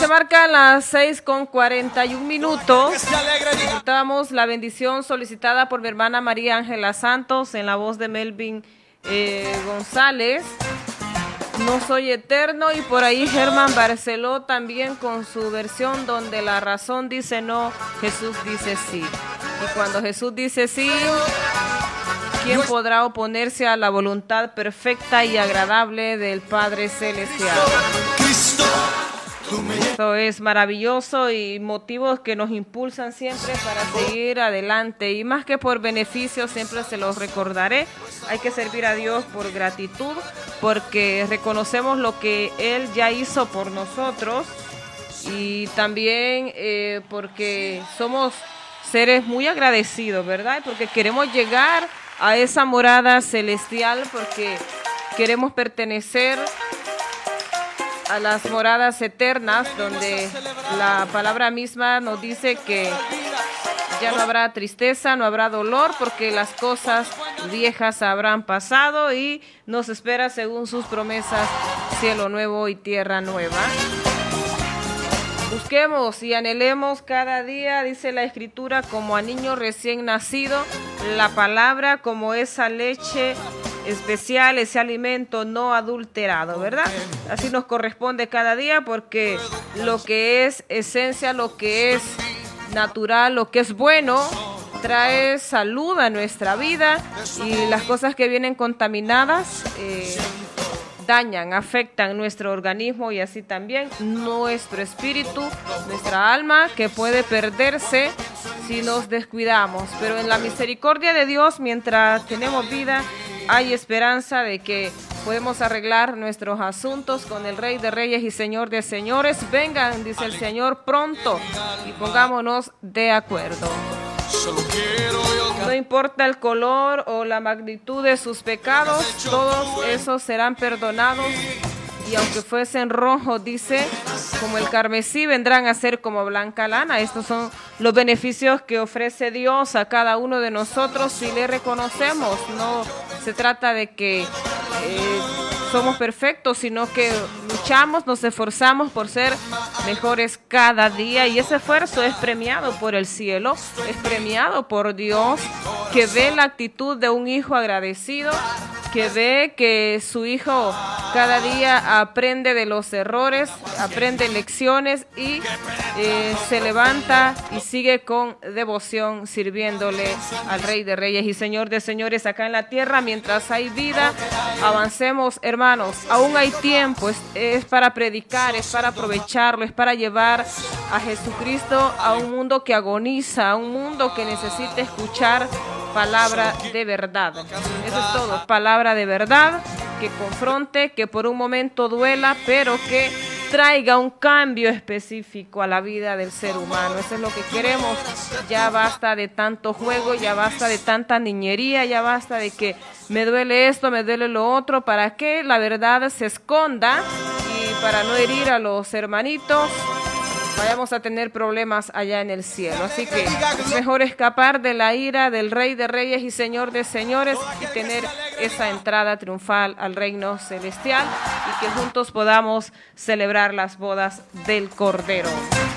Se marcan las 6:41. Disfrutamos la bendición solicitada por mi hermana María Ángela Santos en la voz de Melvin González. No soy eterno, y por ahí Germán Barceló también con su versión donde la razón dice no, Jesús dice sí. Y cuando Jesús dice sí, ¿quién podrá oponerse a la voluntad perfecta y agradable del Padre Celestial? Esto es maravilloso y motivos que nos impulsan siempre para seguir adelante, y más que por beneficio, siempre se los recordaré, hay que servir a Dios por gratitud, porque reconocemos lo que Él ya hizo por nosotros, y también porque somos seres muy agradecidos, ¿verdad? Porque queremos llegar a esa morada celestial, porque queremos pertenecer a las moradas eternas, donde la palabra misma nos dice que ya no habrá tristeza, no habrá dolor, porque las cosas viejas habrán pasado y nos espera, según sus promesas, cielo nuevo y tierra nueva. Busquemos y anhelemos cada día, dice la Escritura, como a niño recién nacido, la palabra como esa leche especial, ese alimento no adulterado, ¿verdad? Así nos corresponde cada día, porque lo que es esencia, lo que es natural, lo que es bueno, trae salud a nuestra vida, y las cosas que vienen contaminadas dañan, afectan nuestro organismo y así también nuestro espíritu, nuestra alma, que puede perderse si nos descuidamos. Pero en la misericordia de Dios, mientras tenemos vida, hay esperanza de que podemos arreglar nuestros asuntos con el Rey de Reyes y Señor de Señores. Vengan, dice el Señor, pronto, y pongámonos de acuerdo. No importa el color o la magnitud de sus pecados, todos esos serán perdonados, y aunque fuesen rojos, dice, como el carmesí, vendrán a ser como blanca lana. Estos son los beneficios que ofrece Dios a cada uno de nosotros si le reconocemos. No se trata de que somos perfectos, sino que luchamos, nos esforzamos por ser mejores cada día, y ese esfuerzo es premiado por el cielo, es premiado por Dios, que ve la actitud de un hijo agradecido, que ve que su hijo cada día aprende de los errores, aprende lecciones y se levanta y sigue con devoción sirviéndole al Rey de Reyes y Señor de Señores acá en la tierra. Mientras hay vida, avancemos, hermanos, aún hay tiempo, es para predicar, es para aprovecharlo, es para llevar a Jesucristo a un mundo que agoniza, a un mundo que necesita escuchar palabra de verdad. Eso es todo, palabra de verdad, que confronte, que por un momento duela, pero que traiga un cambio específico a la vida del ser humano. Eso es lo que queremos. Ya basta de tanto juego, ya basta de tanta niñería, ya basta de que me duele esto, me duele lo otro, para que la verdad se esconda y para no herir a los hermanitos vayamos a tener problemas allá en el cielo. Así que es mejor escapar de la ira del Rey de Reyes y Señor de Señores y tener esa entrada triunfal al reino celestial, y que juntos podamos celebrar las bodas del Cordero.